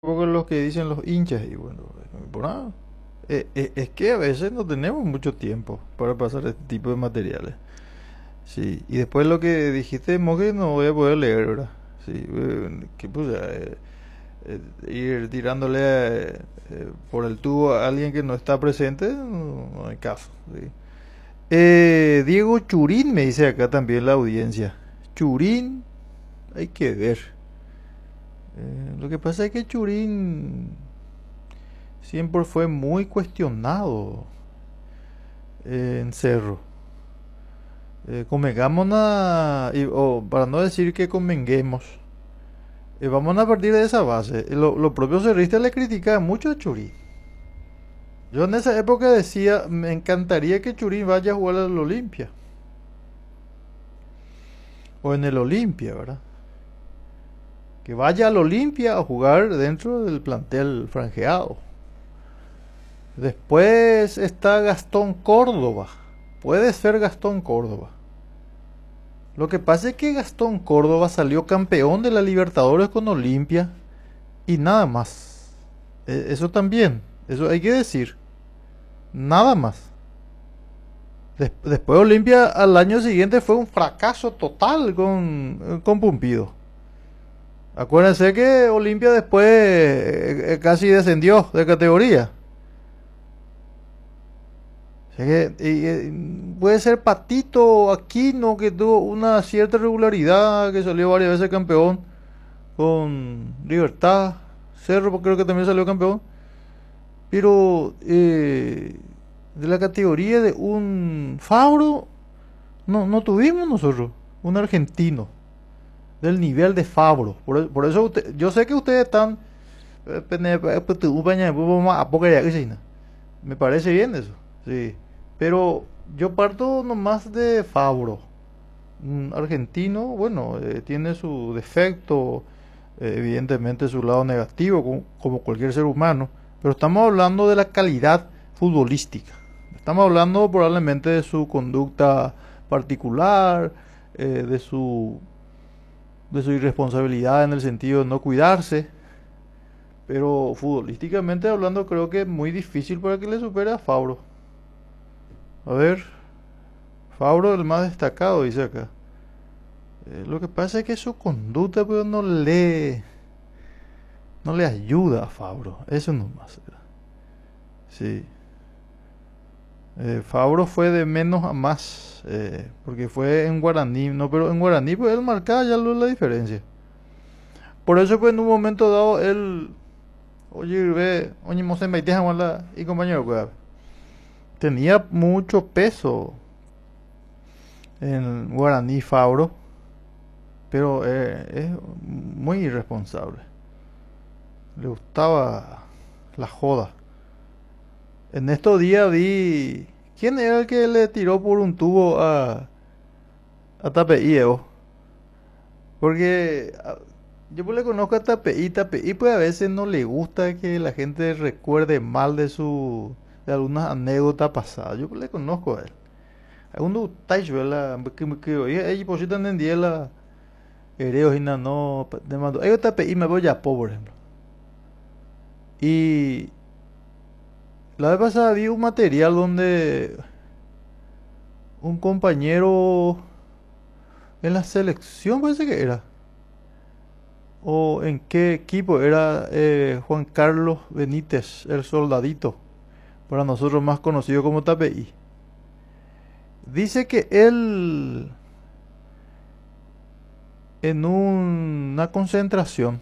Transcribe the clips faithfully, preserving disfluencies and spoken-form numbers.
Poco lo que dicen los hinchas y bueno, por nada. Eh, eh, es que a veces no tenemos mucho tiempo para pasar este tipo de materiales. Sí, y después lo que dijiste, Moje, no voy a poder leer, ¿verdad? Sí, eh, que pues eh, eh, ir tirándole eh, eh, por el tubo a alguien que no está presente, no, no hay caso. Sí. Eh, Diego Churín me dice acá también la audiencia. Churín, hay que ver. Eh, lo que pasa es que Churín siempre fue muy cuestionado eh, en Cerro. Eh, convengamos a, y- o para no decir que convenguemos, eh, vamos a partir de esa base. Lo, lo propio cerrista le criticaba mucho a Churín. Yo en esa época decía, me encantaría que Churín vaya a jugar al Olimpia. O en el Olimpia, ¿verdad? Que vaya al Olimpia a jugar dentro del plantel franjeado. Después está Gastón Córdoba. Puede ser Gastón Córdoba. Lo que pasa es que Gastón Córdoba salió campeón de la Libertadores con Olimpia y nada más. E- Eso también, eso hay que decir. Nada más. Des- después Olimpia al año siguiente fue un fracaso total con, con Pumpido. Acuérdense que Olimpia después eh, eh, casi descendió de categoría. O sea que, y, eh, puede ser Patito Aquino que tuvo una cierta regularidad, que salió varias veces campeón con Libertad. Cerro creo que también salió campeón. Pero eh, de la categoría de un Fabro no, no tuvimos nosotros. Un argentino del nivel de Fabro. Por, por eso usted- yo sé que ustedes están... eh, pene- eh, pues, tu- upaña, pues, vamos a poca ya que sí, ¿no? Me parece bien eso. Sí. Pero yo parto nomás de Fabro. Un argentino, bueno, eh, tiene su defecto, eh, evidentemente su lado negativo, como, como cualquier ser humano, pero estamos hablando de la calidad futbolística. Estamos hablando probablemente de su conducta particular, eh, de su de su irresponsabilidad en el sentido de no cuidarse, pero futbolísticamente hablando creo que es muy difícil para que le supere a Fabro. A ver, Fabro el más destacado, dice acá. Eh, lo que pasa es que su conducta pues, no le no le ayuda a Fabro. Eso no más. Sí. Eh, Fabro fue de menos a más. Eh, porque fue en Guaraní. No, pero en Guaraní pues él marcaba ya lo- la diferencia. Por eso pues en un momento dado él... Oye, ve, oye, Mose Maite la y compañero, pues, tenía mucho peso en Guaraní Fabro. Pero eh, es muy irresponsable. Le gustaba la joda. En estos días vi. ¿Quién era el que le tiró por un tubo a, a Tapeí, Evo? Porque a- yo pues le conozco a Tapeí. Tapeí pues a veces no le gusta que la gente recuerde mal de su de algunas anécdotas pasadas. Yo pues le conozco a él. Alguno tacho, ¿verdad? Que que oye, ahí por si te entendí la Ereo y no te mando. Ahí Tapeí me voy a po, por ejemplo. Y la vez pasada vi un material donde un compañero en la selección parece que era. ¿O en qué equipo era eh, Juan Carlos Benítez, el soldadito? Para nosotros más conocido como Tapeí. Dice que él en un- una concentración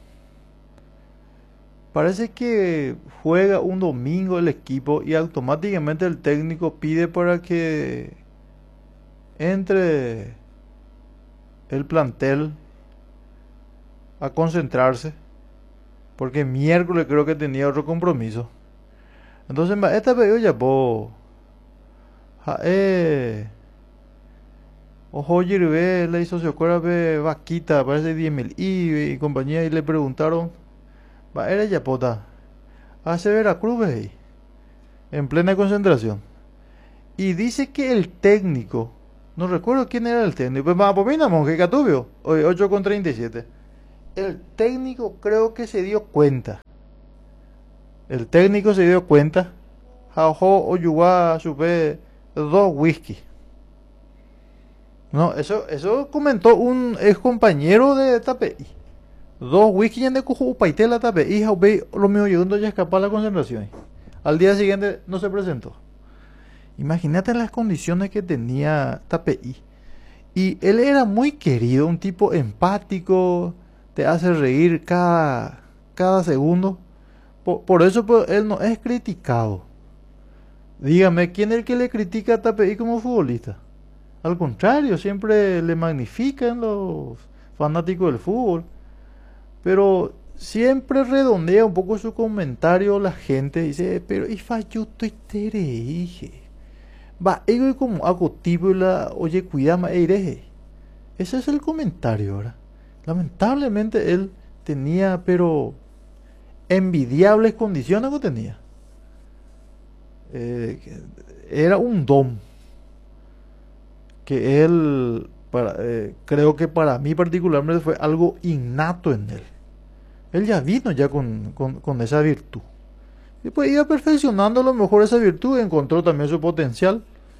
parece que juega un domingo el equipo y automáticamente el técnico pide para que entre el plantel a concentrarse porque miércoles creo que tenía otro compromiso. Entonces, ma, esta pedido ya po. Ja, eh. Ojo, Jirbe le hizo socorro be vaquita, parece diez mil y, y compañía, y le preguntaron, va, era ya pota. Hace Veracruz, ve, en plena concentración. Y dice que el técnico, no recuerdo quién era el técnico, pues más por mí, monje Catubio, ocho con treinta y siete. el técnico creo que se dio cuenta. El técnico se dio cuenta. Jajo Oyuwa supe dos whisky. No, eso, eso comentó un ex compañero de Tapeí. Dos whisky en de cojo paitela Tapeí, jaube lo mío llegando ya escapar la concentración. Al día siguiente no se presentó. Imagínate las condiciones que tenía Tapeí. Y él era muy querido, un tipo empático, te hace reír cada, cada segundo. Por, por eso pues, él no es criticado. Dígame, ¿quién es el que le critica a Tapeí como futbolista? Al contrario, siempre le magnifican los fanáticos del fútbol. Pero siempre redondea un poco su comentario la gente. Dice, pero y falló tu dije. Va, ego como hago tipo la oye, cuidame, eireje. Ese es el comentario ahora. Lamentablemente él tenía, pero envidiables condiciones que tenía. Eh, era un don que él, para, eh, creo que para mí particularmente fue algo innato en él. Él ya vino ya con, con, con esa virtud. Y pues iba perfeccionando a lo mejor esa virtud, encontró también su potencial.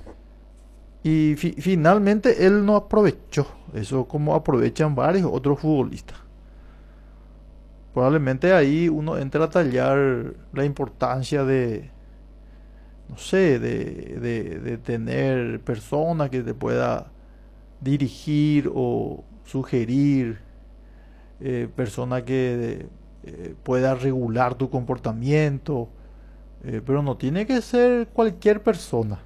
Y fi finalmente él no aprovechó eso como aprovechan varios otros futbolistas. Probablemente ahí uno entra a tallar la importancia de, no sé, de, de, de tener personas que te pueda dirigir o sugerir, eh, persona que eh, pueda regular tu comportamiento, eh, pero no tiene que ser cualquier persona.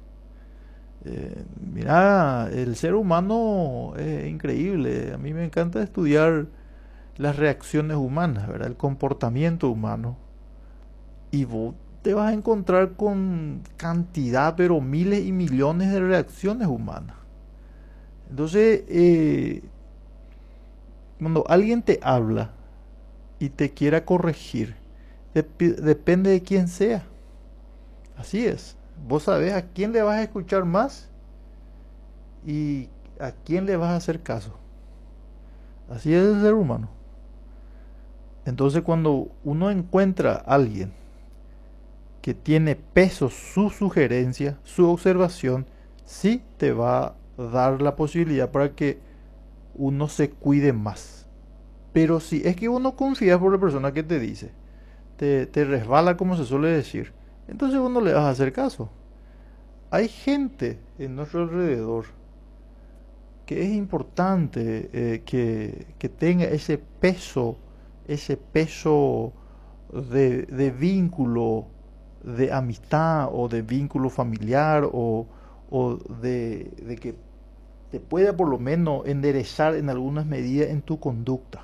Eh, mira, el ser humano es increíble. A mí me encanta estudiar las reacciones humanas, ¿verdad? El comportamiento humano. Y vos te vas a encontrar con cantidad, pero miles y millones de reacciones humanas. Entonces, eh, cuando alguien te habla y te quiera corregir, dep depende de quién sea. Así es. Vos sabés a quién le vas a escuchar más y a quién le vas a hacer caso. Así es el ser humano. Entonces, cuando uno encuentra a alguien que tiene peso su sugerencia, su observación, sí te va a dar la posibilidad para que uno se cuide más. Pero si es que uno confía por la persona que te dice, te, te resbala como se suele decir, entonces uno le vas a hacer caso. Hay gente en nuestro alrededor que es importante eh, que, que tenga ese peso, ese peso de, de vínculo, de amistad o de vínculo familiar o, o de, de que te pueda por lo menos enderezar en algunas medidas en tu conducta.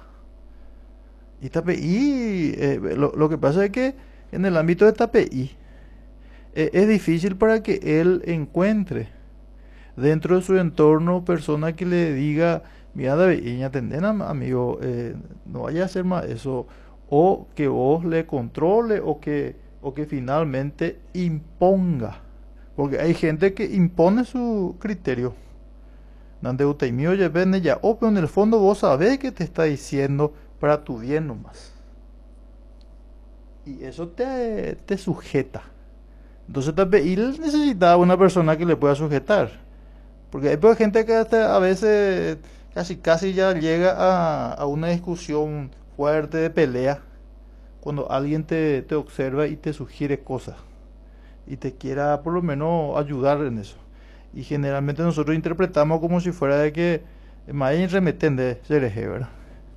Y, y eh, lo, lo que pasa es que en el ámbito de T A P I eh, es difícil para que él encuentre dentro de su entorno persona que le diga, mira David, amigo, eh, no vaya a hacer más eso, o que vos le controle o que, o que finalmente imponga, porque hay gente que impone su criterio. Donde usted mío ya ven ya, o pero en el fondo vos sabés que te está diciendo para tu bien nomás. Y eso te, te sujeta. Entonces él necesitaba una persona que le pueda sujetar. Porque hay gente que hasta a veces casi casi ya llega a, a una discusión fuerte de pelea cuando alguien te, te observa y te sugiere cosas y te quiera por lo menos ayudar en eso. Y generalmente nosotros interpretamos como si fuera de que más remeten de cereje, ¿verdad?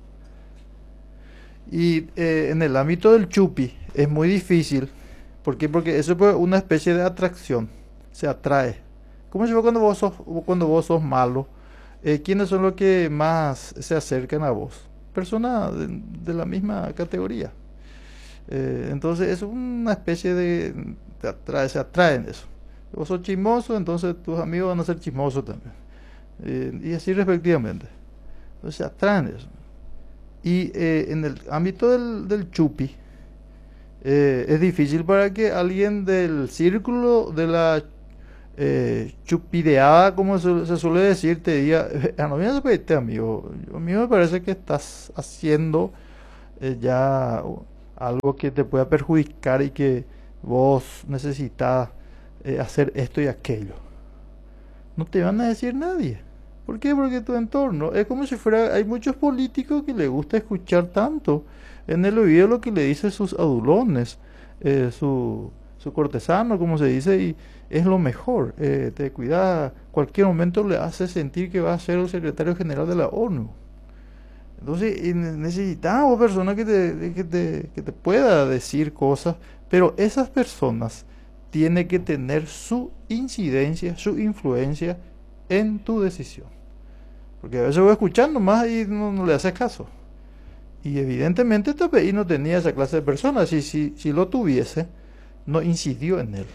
Y eh, en el ámbito del chupi es muy difícil. ¿Por qué? Porque eso es una especie de atracción. Se atrae. ¿Cómo se ve cuando vos sos, cuando vos sos malo? Eh, ¿Quiénes son los que más se acercan a vos? Personas de, de la misma categoría. Eh, entonces es una especie de... Te atrae, se atraen eso. Vos sos chismoso, entonces tus amigos van a ser chismosos también. Eh, y así respectivamente. Entonces se atraen eso. Y eh, en el ámbito del, del chupi, eh, es difícil para que alguien del círculo de la eh, chupideada, como se, se suele decir, te diga, a no vienes a pedirte, amigo. A mí me parece que estás haciendo eh, ya algo que te pueda perjudicar y que vos necesitas eh, hacer esto y aquello. No te van a decir nadie. ¿Por qué? Porque tu entorno es como si fuera, hay muchos políticos que les gusta escuchar tanto en el oído lo que le dicen sus adulones, eh, su, su cortesano, como se dice, y es lo mejor. Eh, te cuida, cualquier momento le hace sentir que va a ser el secretario general de la ONU. Entonces y ne- necesitamos personas que te, que te, que te pueda decir cosas, pero esas personas tienen que tener su incidencia, su influencia en tu decisión. Porque a veces voy escuchando más y no, no le haces caso. Y evidentemente este país no tenía esa clase de personas. Y si, si lo tuviese, no incidió en él.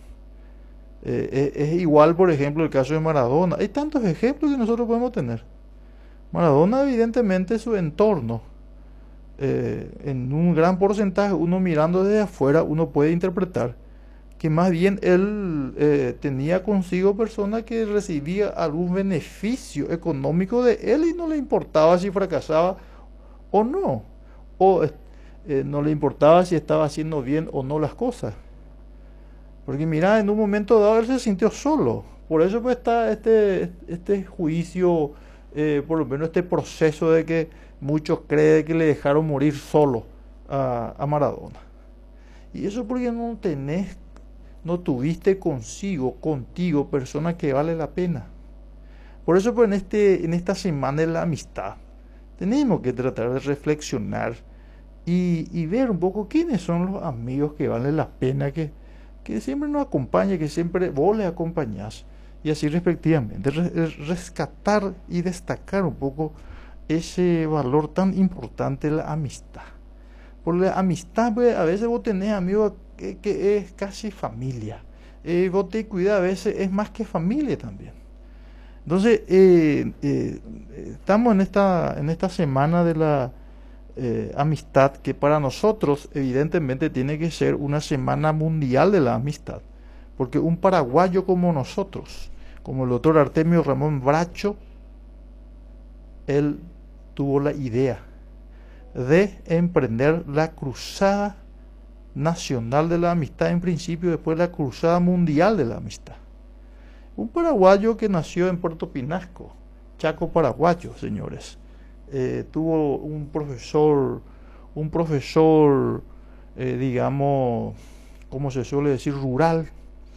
Eh, es, es igual, por ejemplo, el caso de Maradona. Hay tantos ejemplos que nosotros podemos tener. Maradona, evidentemente, su entorno, eh, en un gran porcentaje, uno mirando desde afuera, uno puede interpretar que más bien él eh, tenía consigo personas que recibía algún beneficio económico de él y no le importaba si fracasaba o no, o eh, no le importaba si estaba haciendo bien o no las cosas. Porque mira, en un momento dado él se sintió solo. Por eso pues está este, este juicio, eh, por lo menos este proceso de que muchos creen que le dejaron morir solo a, a Maradona. Y eso porque no tenés, no tuviste consigo, contigo, personas que vale la pena. Por eso pues en, este, en esta semana de la amistad tenemos que tratar de reflexionar y, y ver un poco quiénes son los amigos que valen la pena que que siempre nos acompaña, que siempre vos le acompañás, y así respectivamente, rescatar y destacar un poco ese valor tan importante de la amistad. Por la amistad, pues, a veces vos tenés amigos que, que es casi familia, eh, vos te cuidás, a veces es más que familia también. Entonces, eh, eh, estamos en esta, en esta semana de la eh, amistad, que para nosotros evidentemente tiene que ser una semana mundial de la amistad, porque un paraguayo como nosotros, como el doctor Artemio Ramón Bracho, él tuvo la idea de emprender la cruzada nacional de la amistad en principio, después la cruzada mundial de la amistad. Un paraguayo que nació en Puerto Pinasco, Chaco paraguayo, señores. Eh, tuvo un profesor, un profesor, eh, digamos, como se suele decir, rural.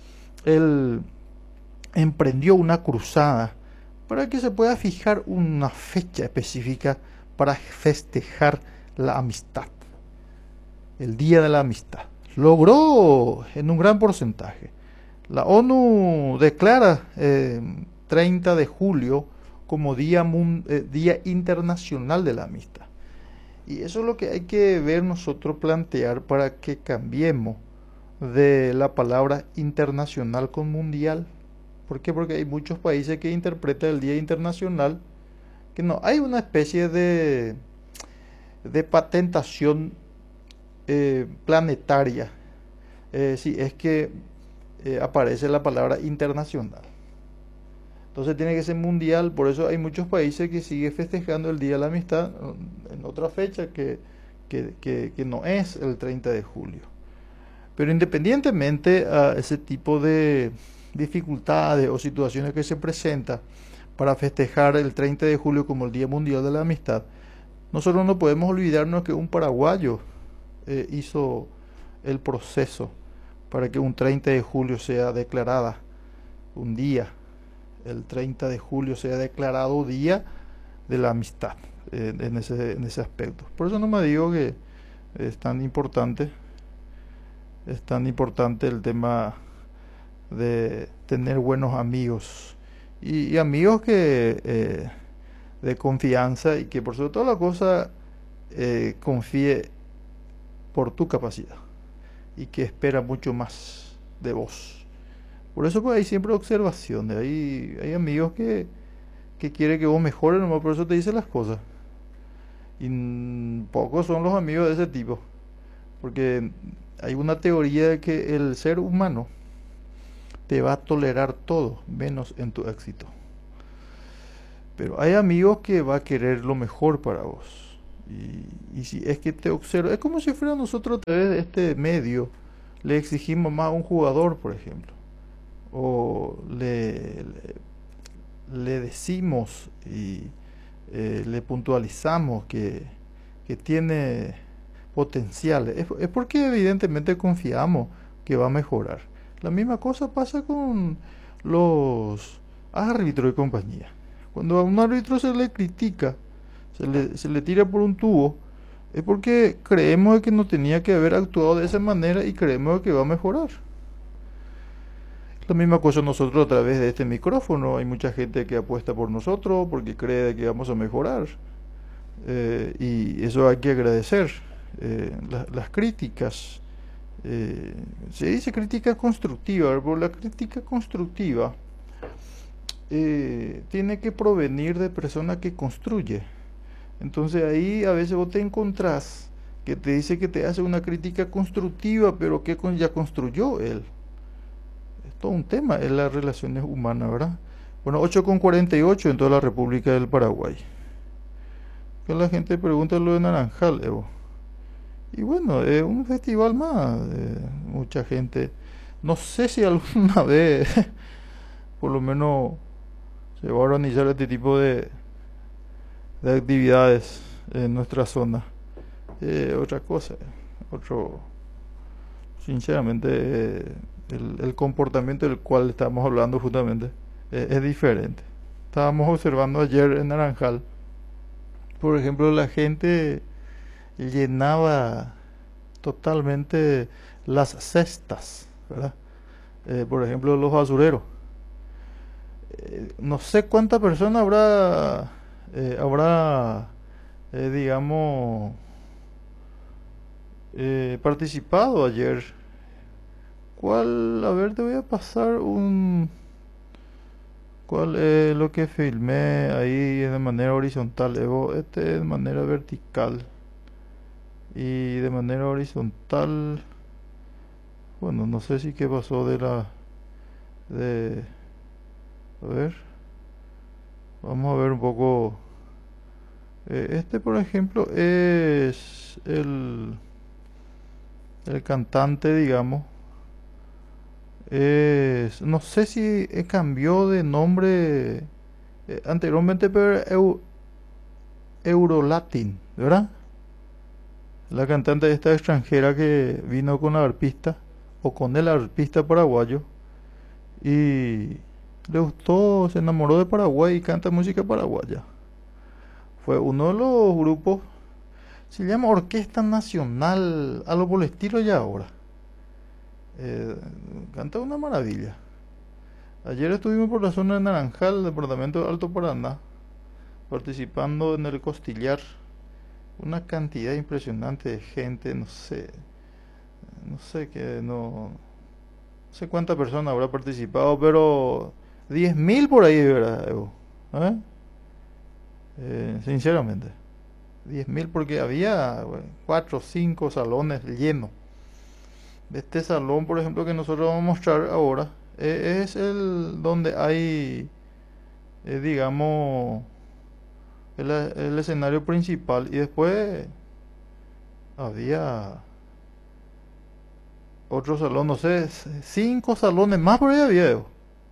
Él emprendió una cruzada para que se pueda fijar una fecha específica para festejar la amistad, el Día de la Amistad. Logró en un gran porcentaje. La ONU declara eh, treinta de julio como día, eh, día Internacional de la Amistad. Y eso es lo que hay que ver nosotros, plantear para que cambiemos de la palabra internacional con mundial. ¿Por qué? Porque hay muchos países que interpretan el Día Internacional que no, hay una especie de, de patentación eh, planetaria. Eh, si es que eh, aparece la palabra internacional. Entonces tiene que ser mundial, por eso hay muchos países que siguen festejando el Día de la Amistad en otra fecha que, que, que, que no es el treinta de julio. Pero independientemente a ese tipo de dificultades o situaciones que se presentan para festejar el treinta de julio como el Día Mundial de la Amistad, nosotros no podemos olvidarnos que un paraguayo eh, hizo el proceso para que un treinta de julio sea declarada un día, el treinta de julio sea declarado Día de la Amistad, eh, en, ese, en ese aspecto. Por eso no me digo que es tan importante, es tan importante el tema de tener buenos amigos y, y amigos que eh, de confianza y que por sobre toda la cosa eh, confíe por tu capacidad y que espera mucho más de vos. Por eso pues hay siempre observaciones, hay, hay amigos que, que quieren que vos mejores, nomás por eso te dicen las cosas. Y pocos son los amigos de ese tipo, porque hay una teoría de que el ser humano te va a tolerar todo, menos en tu éxito. Pero hay amigos que va a querer lo mejor para vos. Y, y si es que te observa, es como si fuera nosotros a través de este medio le exigimos más a un jugador, por ejemplo. O le, le, le decimos y eh, le puntualizamos que, que tiene potencial. Es, es porque evidentemente confiamos que va a mejorar. La misma cosa pasa con los árbitros y compañía. Cuando a un árbitro se le critica, se le, se le tira por un tubo, es porque creemos que no tenía que haber actuado de esa manera y creemos que va a mejorar. La misma cosa nosotros a través de este micrófono. Hay mucha gente que apuesta por nosotros porque cree que vamos a mejorar. Eh, y eso hay que agradecer. Eh, la, las críticas, eh, se dice crítica constructiva, pero la crítica constructiva eh, tiene que provenir de persona que construye. Entonces ahí a veces vos te encontrás que te dice que te hace una crítica constructiva, pero que con, ya construyó él. Es todo un tema, es las relaciones humanas, ¿verdad? Bueno, ocho con cuarenta y ocho en toda la República del Paraguay. Que la gente pregunta lo de Naranjal, Evo. Y bueno, es un festival más. Eh, mucha gente. No sé si alguna vez, por lo menos, se va a organizar este tipo de, de actividades en nuestra zona. Eh, otra cosa, otro, sinceramente, eh, el, el comportamiento del cual estamos hablando justamente eh, es diferente. Estábamos observando ayer en Naranjal, por ejemplo, la gente llenaba totalmente las cestas, ¿verdad? Eh, por ejemplo, los basureros. Eh, no sé cuánta persona habrá, eh, habrá, eh, digamos, eh, participado ayer. ¿Cuál? A ver, te voy a pasar un... ¿Cuál es lo que filmé ahí de manera horizontal? Evo, este de manera vertical. Y de manera horizontal, bueno, no sé si qué pasó de la... de... A ver, vamos a ver un poco. Eh, este, por ejemplo, es el... el cantante, digamos. Es, no sé si eh, cambió de nombre eh, anteriormente, pero Eu- Eurolatin, ¿verdad? La cantante esta extranjera que vino con la arpista o con el arpista paraguayo y le gustó, se enamoró de Paraguay y canta música paraguaya. Fue uno de los grupos, se llama Orquesta Nacional, algo por el estilo ya ahora. Eh, canta una maravilla. Ayer estuvimos por la zona de Naranjal, departamento de Alto Paraná, participando en el costillar. Una cantidad impresionante de gente, no sé, no sé qué, no, no sé cuántas personas habrá participado, pero diez mil por ahí, ¿verdad, Evo? ¿Eh? Eh, sinceramente, diez mil porque había bueno, cuatro o cinco salones llenos. Este salón, por ejemplo, que nosotros vamos a mostrar ahora, eh, es el donde hay, eh, digamos, el, el escenario principal y después había otro salón, no sé, cinco salones más por ahí había. Evo.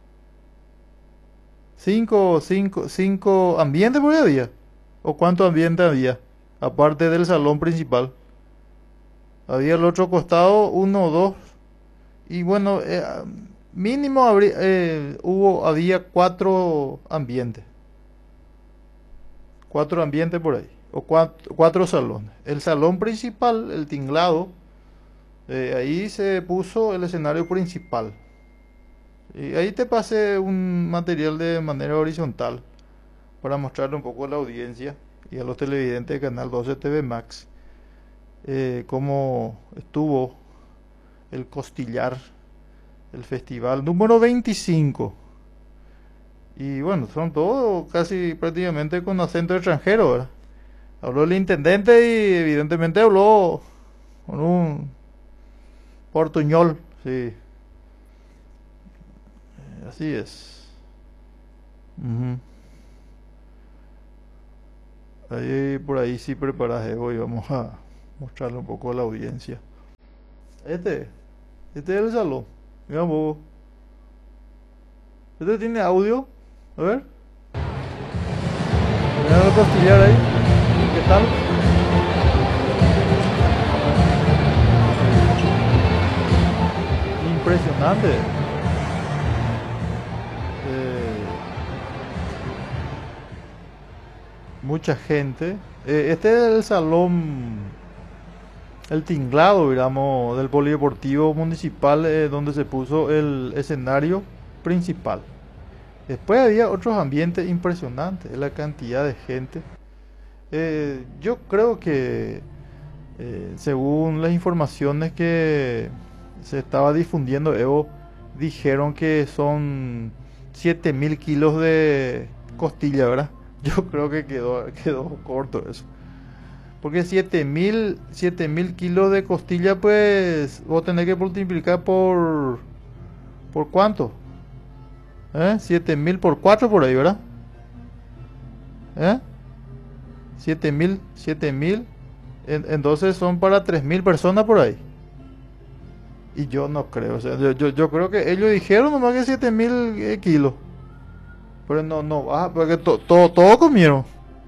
Cinco, cinco, cinco ambientes por ahí había. ¿O cuántos ambientes había? Aparte del salón principal. Había el otro costado, uno o dos. Y bueno, eh, mínimo habría, eh, hubo, había cuatro ambientes. Cuatro ambientes por ahí. O cuatro, cuatro salones. El salón principal, el tinglado, eh, ahí se puso el escenario principal. Y ahí te pasé un material de manera horizontal para mostrarle un poco a la audiencia y a los televidentes de Canal doce T V Max eh, cómo estuvo el costillar, el festival número veinticinco. Y bueno, son todos casi prácticamente con acento extranjero, ¿verdad? Habló el intendente y evidentemente habló con un portuñol, sí. Así es. Ujú. Ahí, por ahí sí preparas Evo y vamos a mostrarle un poco a la audiencia. Este, este es el salón. Mira un poco. Este tiene audio. A ver. Voy a costillar ahí. ¿Qué tal? Impresionante. Eh, mucha gente. Eh, este es el salón, el tinglado, digamos, del polideportivo municipal, eh, donde se puso el escenario principal. Después había otros ambientes impresionantes, la cantidad de gente. Eh, yo creo que, eh, según las informaciones que se estaba difundiendo, Evo, dijeron que son siete mil kilos de costilla, ¿verdad? Yo creo que quedó, quedó corto eso. Porque siete mil siete mil kilos de costilla, pues vos tenés que multiplicar por... ¿Por cuánto? ¿Eh? siete mil por cuatro por ahí, ¿verdad? ¿Eh? siete mil, siete mil. En- Entonces son para tres mil personas por ahí. Y yo no creo, o sea, yo, yo, yo creo que ellos dijeron nomás que siete mil eh, kilos. Pero no, no baja, porque to- todo, todo comieron.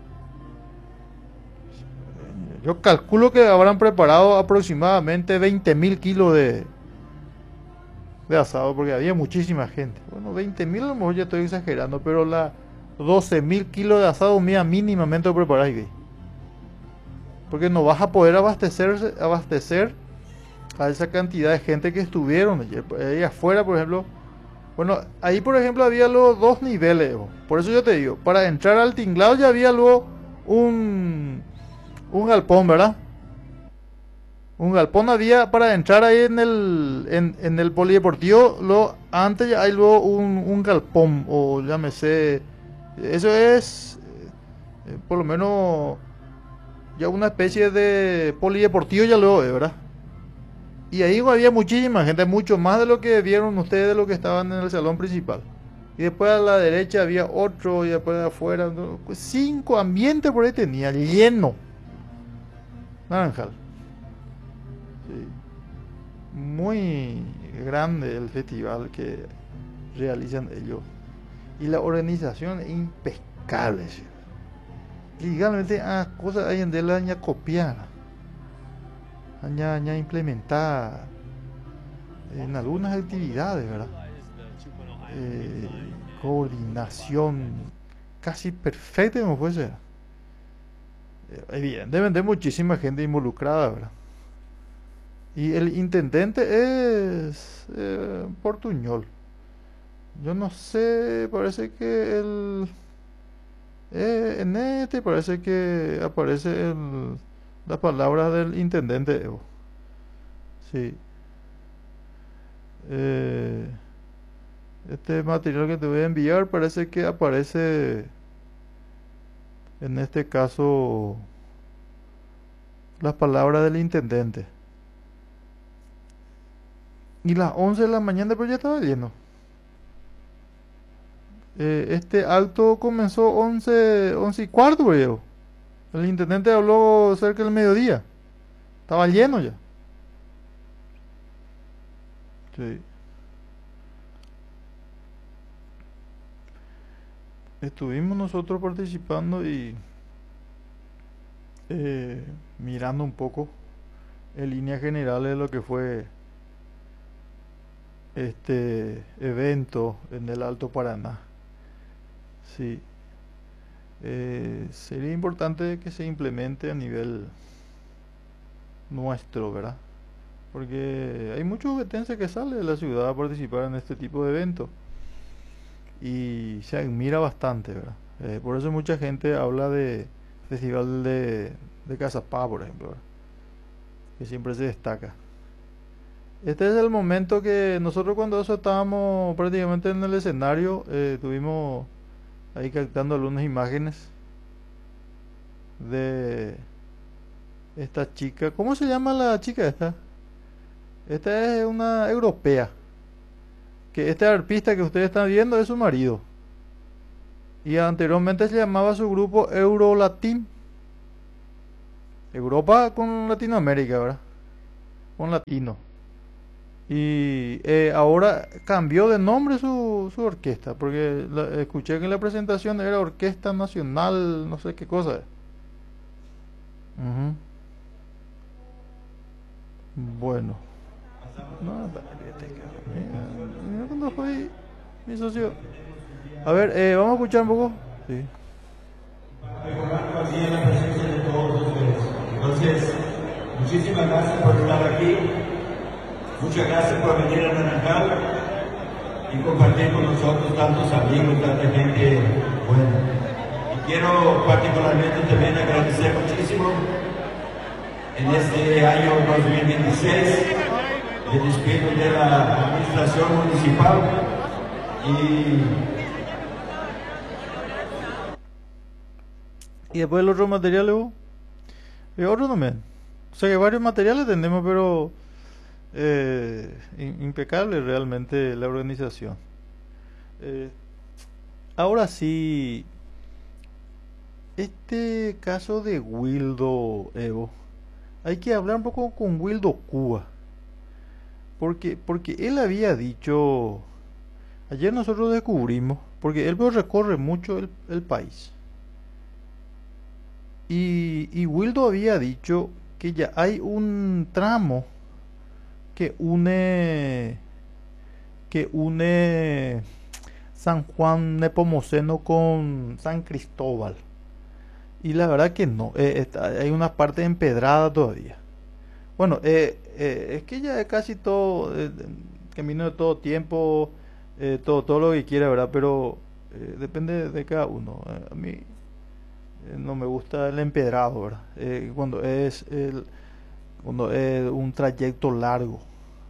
Yo calculo que habrán preparado aproximadamente veinte mil kilos de, de asado, porque había muchísima gente. Bueno, veinte mil a lo mejor ya estoy exagerando, pero la doce mil kilos de asado mía mínimamente lo preparáis, güey. Porque no vas a poder abastecer, abastecer a esa cantidad de gente que estuvieron ayer. Ahí afuera, por ejemplo. Bueno, ahí por ejemplo había luego dos niveles, Evo. Por eso yo te digo, para entrar al tinglado ya había luego un, un galpón, ¿verdad? Un galpón había para entrar ahí en el, en, en el polideportivo. Lo, antes ya hay luego un, un galpón, o llámese. Eso es, eh, por lo menos, ya una especie de polideportivo, ya luego, es, ¿verdad? Y ahí había muchísima gente, mucho más de lo que vieron ustedes de lo que estaban en el salón principal. Y después a la derecha había otro, y después de afuera, ¿no? Pues cinco ambientes por ahí tenía, lleno. Naranjal. Sí. Muy grande el festival que realizan ellos. Y la organización es impecable. ¿Sí? Legalmente, ah, cosas hay en de la aña copiar, aña, aña implementar en algunas actividades, ¿verdad? Eh, coordinación casi perfecta como puede ser. Eh, Evidentemente muchísima gente involucrada, ¿verdad? Y el intendente es eh, Portuñol. Yo no sé, parece que el eh, en este parece que aparece el, la palabra del intendente Evo. Sí. Eh, este material que te voy a enviar parece que aparece en este caso las palabras del intendente. Y las once de la mañana pero ya estaba lleno. Eh, este acto comenzó once once y cuarto, creo. El intendente habló cerca del mediodía. Estaba lleno ya. Sí. Estuvimos nosotros participando y eh, mirando un poco en líneas generales de lo que fue este evento en el Alto Paraná. Sí. Eh, sería importante que se implemente a nivel nuestro, ¿verdad? Porque hay muchos vetenses que salen de la ciudad a participar en este tipo de eventos y se admira bastante, ¿verdad? Eh, por eso mucha gente habla de Festival de, de Cazapá, por ejemplo, ¿verdad? Que siempre se destaca. Este es el momento que nosotros cuando eso estábamos prácticamente en el escenario, eh, estuvimos ahí captando algunas imágenes de esta chica. ¿Cómo se llama la chica esta? Esta es una europea que este arpista que ustedes están viendo es su marido. Y anteriormente se llamaba su grupo Eurolatin. Europa con Latinoamérica, ¿verdad? Con latino. Y eh, ahora cambió de nombre su, su orquesta, porque la- escuché que en la presentación era Orquesta Nacional, no sé qué cosa. Ujú. Bueno, no, espérate, mira, mira cuando fue mi socio. A ver, eh, vamos a escuchar un poco. Sí. Recordando así en la presencia de todos ustedes. Entonces, muchísimas gracias por estar aquí. Muchas gracias por venir a Naranjal y compartir con nosotros tantos amigos, tanta gente buena. Y quiero particularmente también agradecer muchísimo en este año dos mil veintiséis el despido de la administración municipal y Y después los otros materiales, vos, y otros también. O sea que varios materiales tenemos, pero eh, in- impecable realmente la organización. Eh, Ahora sí, este caso de Wildo, Evo, hay que hablar un poco con Wildo Cuba, porque, porque él había dicho, ayer nosotros descubrimos, porque él pues, recorre mucho el, el país, y, y Wildo había dicho que ya hay un tramo que une, que une San Juan Nepomuceno con San Cristóbal. Y la verdad que no, eh, está- hay una parte empedrada todavía. Bueno, eh, eh, es que ya es casi todo, eh, camino de todo tiempo, eh, todo, todo lo que quiera, ¿verdad? Pero eh, depende de cada uno. Eh, a mí eh, no me gusta el empedrado, ¿verdad? Eh, cuando es el, cuando es un trayecto largo.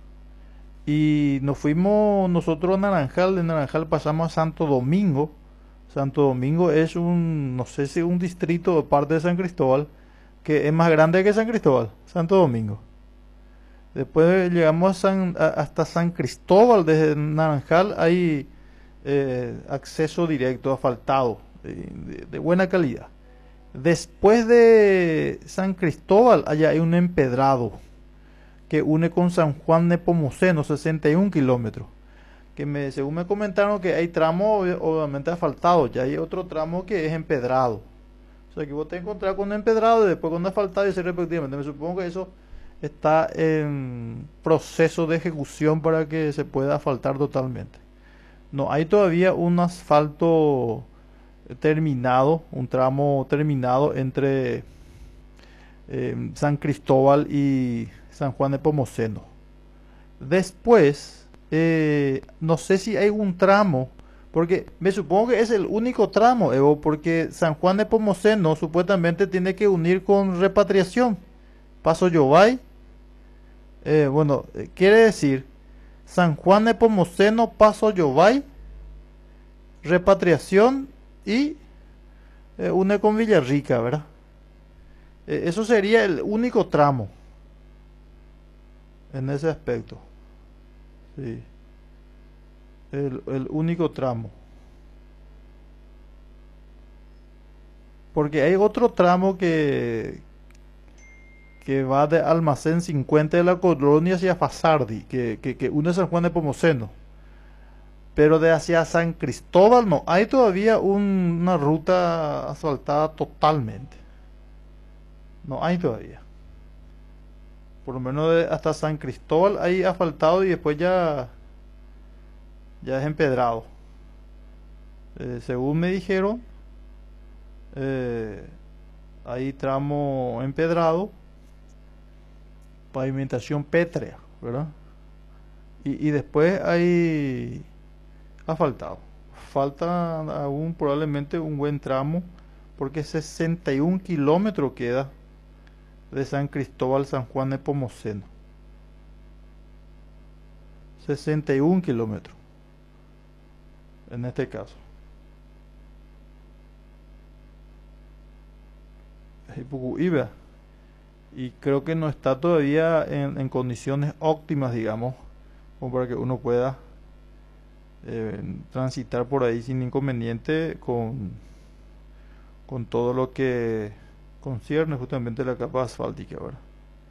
Y nos fuimos nosotros a Naranjal, de Naranjal pasamos a Santo Domingo. Santo Domingo es un, no sé si un distrito de parte de San Cristóbal, que es más grande que San Cristóbal, Santo Domingo. Después llegamos a San- a- hasta San Cristóbal, desde Naranjal hay eh, acceso directo, asfaltado, eh, de, de buena calidad. Después de San Cristóbal, allá hay un empedrado que une con San Juan Nepomuceno, sesenta y un kilómetros. Que me, según me comentaron que hay tramos obvi- obviamente asfaltados, ya hay otro tramo que es empedrado. O sea que vos te encontrás con un empedrado y después con un asfaltado y así respectivamente. Me supongo que eso está en proceso de ejecución para que se pueda asfaltar totalmente. No hay todavía un asfalto terminado, un tramo terminado entre eh, San Cristóbal y San Juan de Pomoceno. Después, eh, no sé si hay un tramo, porque me supongo que es el único tramo, Evo, porque San Juan de Pomoceno supuestamente tiene que unir con repatriación. Paso Yobay, eh, bueno, eh, quiere decir San Juan de Pomoceno, Paso Yobay, repatriación y eh, une con Villarrica, ¿verdad? Eh, eso sería el único tramo en ese aspecto. Sí, el, el único tramo. Porque hay otro tramo que, que va de Almacén cincuenta de la Colonia hacia Fasardi, que, que, que une San Juan de Pomoceno. Pero de hacia San Cristóbal no, hay todavía un- una ruta asfaltada totalmente. No hay todavía. Por lo menos de- hasta San Cristóbal hay asfaltado y después ya, ya es empedrado. Eh, según me dijeron, eh, hay tramo empedrado, pavimentación pétrea, ¿verdad? Y, y después hay asfaltado. Falta aún probablemente un buen tramo, porque sesenta y un kilómetros queda de San Cristóbal San Juan de Pomoceno. sesenta y un kilómetros en este caso. Es poco iba. Y creo que no está todavía en, en condiciones óptimas, digamos, como para que uno pueda eh, transitar por ahí sin inconveniente con, con todo lo que concierne justamente la capa asfáltica, ¿verdad?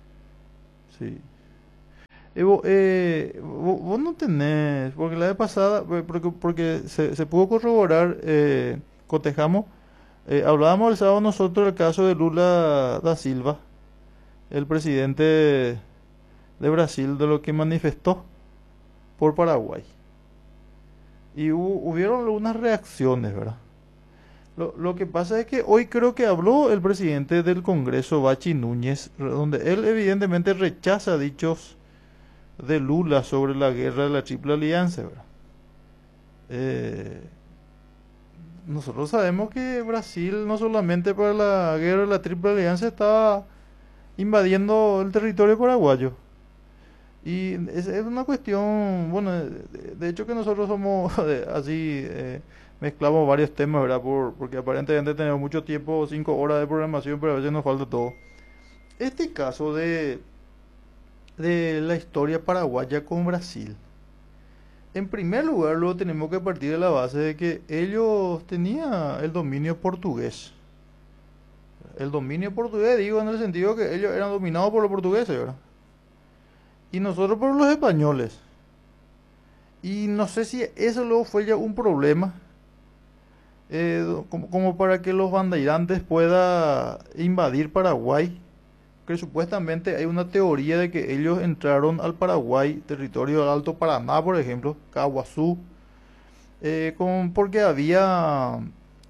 Sí. Evo, eh, vo- vos, no tenés, porque la vez pasada, eh, porque, porque se, se pudo corroborar, eh, cotejamos, eh, hablábamos el sábado nosotros del caso de Lula da Silva, el presidente de Brasil, de lo que manifestó por Paraguay. Y hubo- hubieron algunas reacciones, ¿verdad? Lo, lo que pasa es que hoy creo que habló el presidente del Congreso, Bachi Núñez, re- donde él evidentemente rechaza dichos de Lula sobre la guerra de la Triple Alianza, ¿verdad? Eh, nosotros sabemos que Brasil no solamente para la guerra de la Triple Alianza estaba invadiendo el territorio paraguayo. Y es, es una cuestión, bueno, de, de hecho que nosotros somos eh, así, eh, mezclamos varios temas, ¿verdad? Por, porque aparentemente tenemos mucho tiempo, cinco horas de programación, pero a veces nos falta todo. Este caso de, de la historia paraguaya con Brasil. En primer lugar, luego tenemos que partir de la base de que ellos tenían el dominio portugués. El dominio portugués, digo, en el sentido que ellos eran dominados por los portugueses, ¿verdad? Y nosotros por los españoles. Y no sé si eso luego fue ya un problema, eh, como, como para que los bandeirantes puedan invadir Paraguay. Que supuestamente hay una teoría de que ellos entraron al Paraguay, territorio del Alto Paraná, por ejemplo, Caguazú, eh, con, porque había,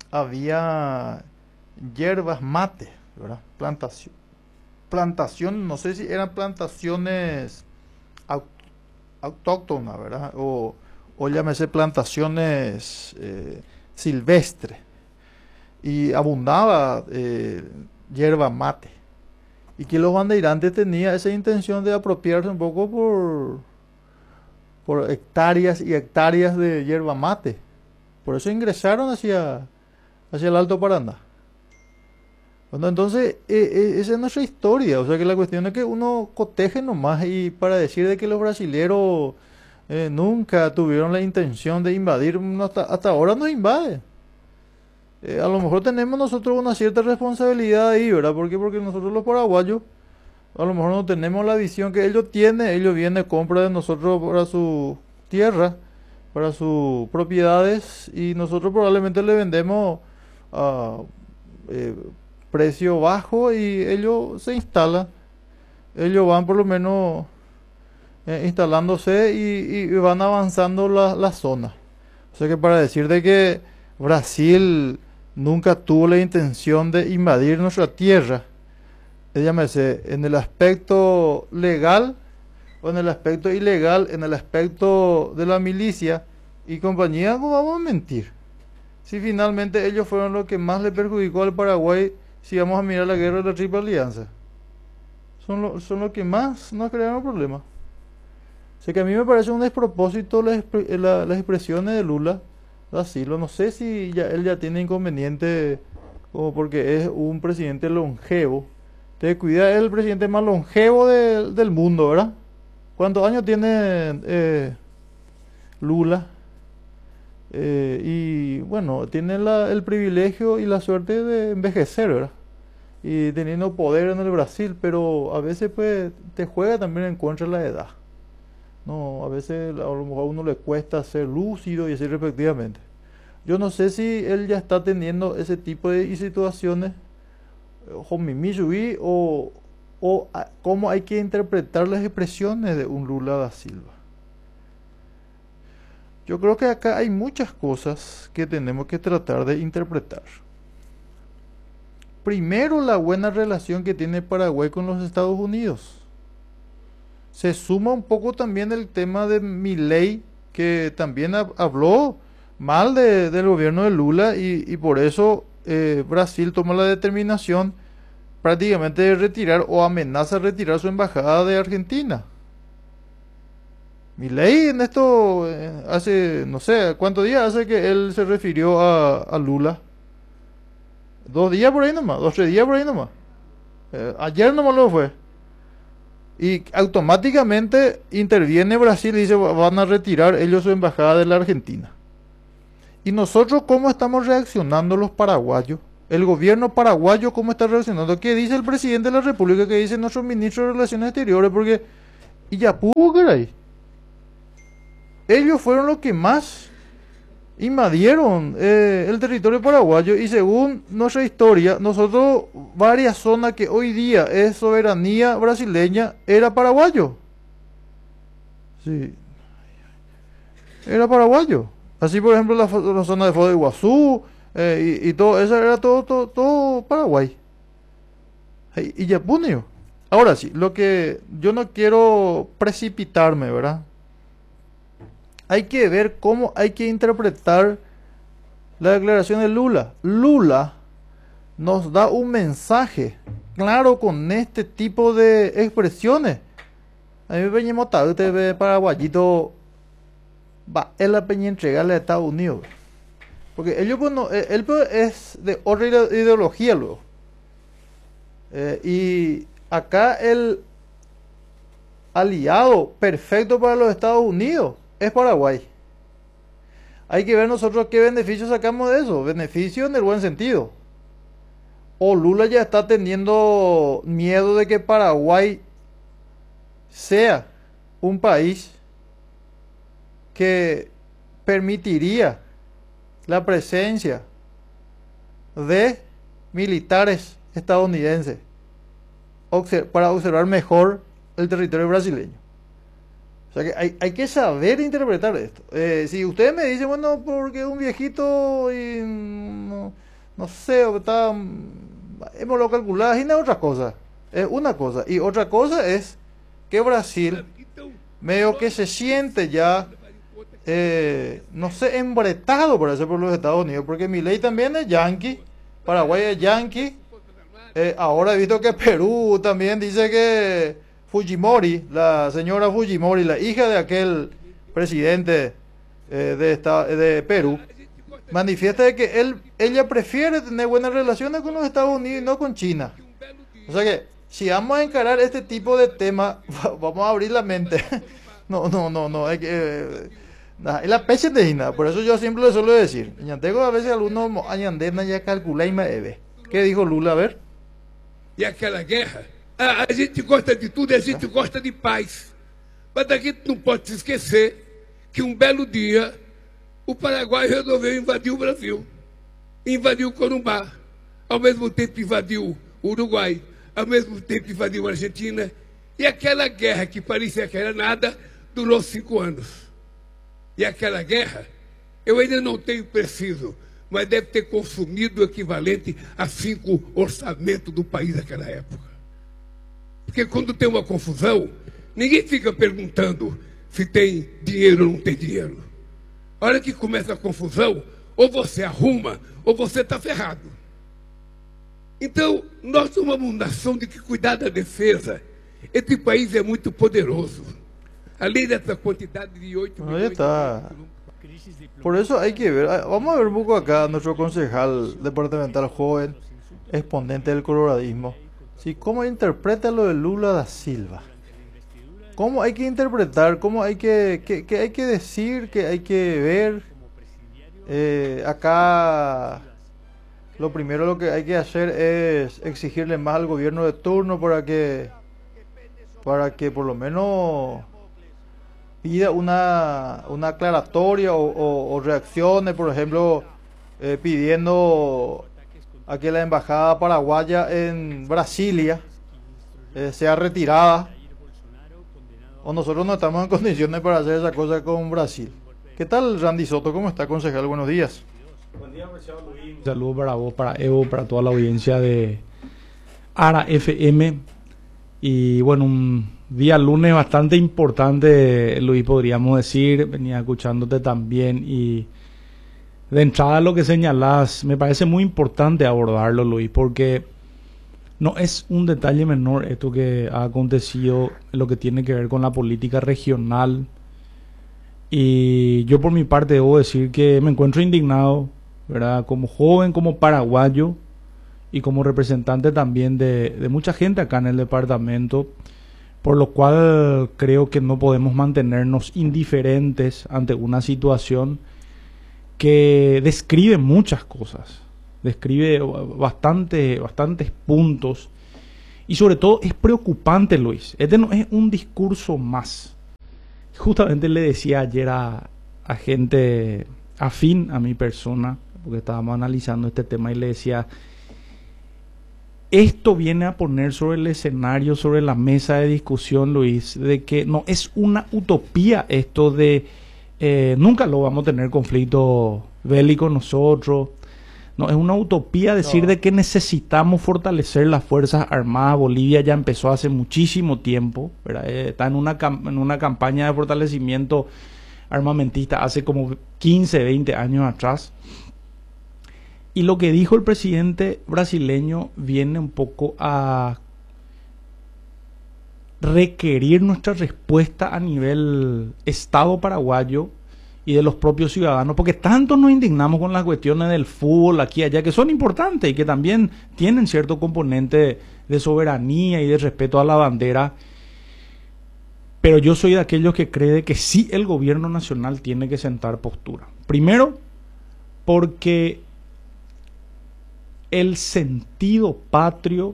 había hierbas mate, ¿verdad? Plantación, plantación, no sé si eran plantaciones au- autóctonas, ¿verdad? O, o llámese plantaciones eh, silvestres. Y abundaba eh, hierba mate. Y que los bandeirantes tenían esa intención de apropiarse un poco por, por hectáreas y hectáreas de hierba mate. Por eso ingresaron hacia, hacia el Alto Paraná. Bueno, entonces, eh, eh, esa es nuestra historia. O sea que la cuestión es que uno coteje nomás y para decir de que los brasileros eh, nunca tuvieron la intención de invadir, no, hasta, hasta ahora nos invade. Eh, a lo mejor tenemos nosotros una cierta responsabilidad ahí, ¿verdad? ¿Por qué? Porque nosotros los paraguayos a lo mejor no tenemos la visión que ellos tienen. Ellos vienen, compran de nosotros para su tierra, para sus propiedades, y nosotros probablemente le vendemos a eh, precio bajo y ellos se instalan. Ellos van por lo menos eh, instalándose y, y van avanzando la, la zona. O sea que para decir de que Brasil nunca tuvo la intención de invadir nuestra tierra, llámese en el aspecto legal o en el aspecto ilegal, en el aspecto de la milicia y compañía, ¿cómo vamos a mentir? Si finalmente ellos fueron los que más le perjudicó al Paraguay, si vamos a mirar la guerra de la Triple Alianza. Son los son lo que más nos crearon problemas. O sea que a mí me parece un despropósito las, la, las expresiones de Lula da Silva. No sé si ya, él ya tiene inconveniente como porque es un presidente longevo. Te cuida, es el presidente más longevo de, del mundo, ¿verdad? ¿Cuántos años tiene eh, Lula? Eh, y bueno, tiene la, el privilegio y la suerte de envejecer, ¿verdad? Y teniendo poder en el Brasil, pero a veces pues te juega también en contra de la edad. No, a veces a lo mejor a uno le cuesta ser lúcido y así respectivamente. Yo no sé si él ya está teniendo ese tipo de situaciones o, o a, cómo hay que interpretar las expresiones de un Lula da Silva. Yo creo que acá hay muchas cosas que tenemos que tratar de interpretar. Primero, la buena relación que tiene Paraguay con los Estados Unidos. Se suma un poco también el tema de Milei, que también ha, habló mal de, del gobierno de Lula y, y por eso eh, Brasil toma la determinación prácticamente de retirar o amenaza retirar su embajada de Argentina. Milei en esto eh, hace, no sé, ¿cuántos días hace que él se refirió a, a Lula? Dos días por ahí nomás, dos, tres días por ahí nomás. Eh, ayer nomás lo fue. Y automáticamente interviene Brasil y dice van a retirar ellos su embajada de la Argentina. ¿Y nosotros cómo estamos reaccionando los paraguayos? El gobierno paraguayo cómo está reaccionando. ¿Qué dice el presidente de la República? ¿Qué dice nuestro ministro de Relaciones Exteriores? Porque y ya pudo que era ahí. Ellos fueron los que más invadieron eh, el territorio paraguayo y según nuestra historia, nosotros varias zonas que hoy día es soberanía brasileña era paraguayo. Sí. Era paraguayo. Así por ejemplo la, la zona de Foz de Iguazú eh, y, y todo eso era todo, todo, todo Paraguay. Y, y ya punio. Ahora sí, lo que yo no quiero precipitarme, ¿verdad? Hay que ver cómo hay que interpretar la declaración de Lula. Lula nos da un mensaje claro con este tipo de expresiones. A mí me venimos a usted paraguayito va él la peña entregarle a Estados Unidos. Porque ellos pues no, él pues es de otra ideología luego. Eh, y acá el aliado perfecto para los Estados Unidos es Paraguay. Hay que ver nosotros qué beneficios sacamos de eso. Beneficios en el buen sentido. O Lula ya está teniendo miedo de que Paraguay sea un país que permitiría la presencia de militares estadounidenses para observar mejor el territorio brasileño. O sea que hay, hay que saber interpretar esto. Eh, si ustedes me dicen, bueno, porque un viejito y no, no sé, está, hemos lo calculado, y no es otra cosa. Es una cosa. Y otra cosa es que Brasil medio que se siente ya, eh, no sé, embretado por eso por los Estados Unidos, porque Milei también es yanqui, Paraguay es yanqui. Eh, ahora he visto que Perú también dice que Fujimori, la señora Fujimori, la hija de aquel presidente eh, de, esta, de Perú, manifiesta de que él, ella prefiere tener buenas relaciones con los Estados Unidos y no con China. O sea que si vamos a encarar este tipo de temas, vamos a abrir la mente. No, no, no, no, hay que... Eh, nah, es la peche de nada, por eso yo siempre le suelo decir. Tengo a veces algunos añandena ya calcula y me debe. ¿Qué dijo Lula? A ver. E aquela guerra, a, a gente gosta de tudo e a gente gosta de paz. Mas a gente não pode se esquecer que um belo dia o Paraguai resolveu invadir o Brasil. Invadiu o Corumbá, ao mesmo tempo invadiu o Uruguai, ao mesmo tempo invadiu a Argentina. E aquela guerra que parecia que era nada, durou cinco anos. E aquela guerra, eu ainda não tenho preciso, mas deve ter consumido o equivalente a cinco orçamentos do país naquela época. Porque quando tem uma confusão, ninguém fica perguntando se tem dinheiro ou não tem dinheiro. A hora que começa a confusão, ou você arruma, ou você está ferrado. Então, nós somos uma nação de que cuidar da defesa. Este país é muito poderoso. Além dessa quantidade de oito Ahí milhões está. de... Por eso hay que ver, vamos a ver un poco acá a nuestro concejal departamental joven, exponente del coloradismo, si cómo interpreta lo de Lula da Silva, cómo hay que interpretar, cómo hay que, qué, qué hay que decir, qué hay que ver. Eh, acá lo primero lo que hay que hacer es exigirle más al gobierno de turno para que, para que por lo menos pida una, una aclaratoria o, o, o reacciones, por ejemplo, eh, pidiendo a que la embajada paraguaya en Brasilia eh, sea retirada, o nosotros no estamos en condiciones para hacer esa cosa con Brasil. ¿Qué tal, Randy Soto? ¿Cómo está, concejal? Buenos días. Buen día, apreciado Luis. Un saludo para vos, para Evo, para toda la audiencia de ARA F M. Y bueno, un día lunes bastante importante, Luis, podríamos decir. Venía escuchándote también y de entrada lo que señalás, me parece muy importante abordarlo, Luis, porque no es un detalle menor esto que ha acontecido en lo que tiene que ver con la política regional. Y yo por mi parte debo decir que me encuentro indignado, ¿verdad? Como joven, como paraguayo y como representante también de, de mucha gente acá en el departamento, por lo cual creo que no podemos mantenernos indiferentes ante una situación que describe muchas cosas, describe bastante, bastantes puntos, y sobre todo es preocupante, Luis. Este no es un discurso más. Justamente le decía ayer a, a gente afín a mi persona, porque estábamos analizando este tema, y le decía, esto viene a poner sobre el escenario, sobre la mesa de discusión, Luis, de que no es una utopía esto de eh, nunca lo vamos a tener conflicto bélico nosotros. No, es una utopía decir no. de que necesitamos fortalecer las Fuerzas Armadas. Bolivia ya empezó hace muchísimo tiempo, ¿verdad? Eh, está en una, en una campaña de fortalecimiento armamentista hace como quince, veinte años atrás. Y lo que dijo el presidente brasileño viene un poco a requerir nuestra respuesta a nivel Estado paraguayo y de los propios ciudadanos, porque tanto nos indignamos con las cuestiones del fútbol aquí y allá, que son importantes y que también tienen cierto componente de soberanía y de respeto a la bandera, pero yo soy de aquellos que cree que sí el gobierno nacional tiene que sentar postura. Primero, porque el sentido patrio,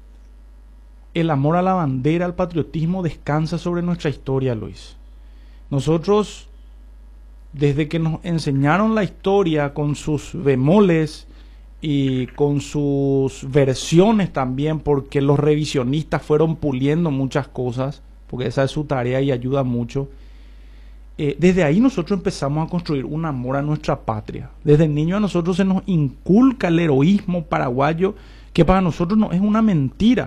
el amor a la bandera, al patriotismo descansa sobre nuestra historia, Luis. Nosotros, desde que nos enseñaron la historia con sus bemoles y con sus versiones también, porque los revisionistas fueron puliendo muchas cosas, porque esa es su tarea y ayuda mucho, eh, desde ahí nosotros empezamos a construir un amor a nuestra patria. Desde niño a nosotros se nos inculca el heroísmo paraguayo, que para nosotros no es una mentira.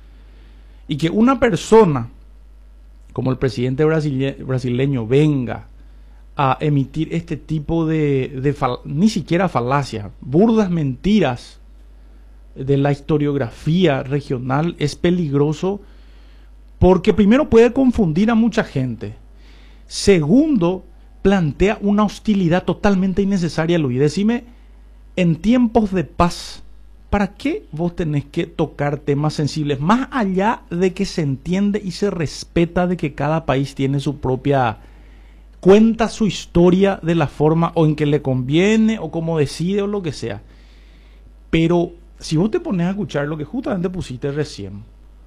Y que una persona como el presidente brasile brasileño venga a emitir este tipo de, de fal ni siquiera falacias, burdas mentiras de la historiografía regional, es peligroso, porque primero puede confundir a mucha gente. Segundo, plantea una hostilidad totalmente innecesaria, Luis. Decime, en tiempos de paz, ¿para qué vos tenés que tocar temas sensibles? Más allá de que se entiende y se respeta de que cada país tiene su propia, cuenta su historia de la forma o en que le conviene o como decide o lo que sea. Pero si vos te pones a escuchar lo que justamente pusiste recién,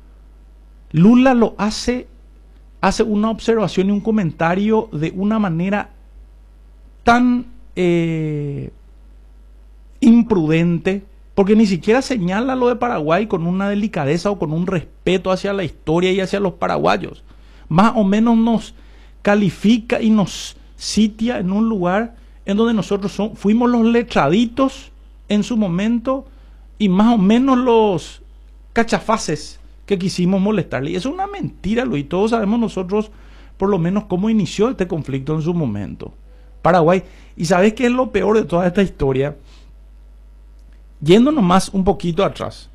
Lula lo hace, hace una observación y un comentario de una manera tan eh, imprudente, porque ni siquiera señala lo de Paraguay con una delicadeza o con un respeto hacia la historia y hacia los paraguayos. Más o menos nos califica y nos sitia en un lugar en donde nosotros son, fuimos los letraditos en su momento y más o menos los cachafaces que quisimos molestarle. Y eso es una mentira, Luis. Todos sabemos nosotros por lo menos cómo inició este conflicto en su momento. Paraguay. ¿Y sabes qué es lo peor de toda esta historia? Yéndonos más un poquito atrás,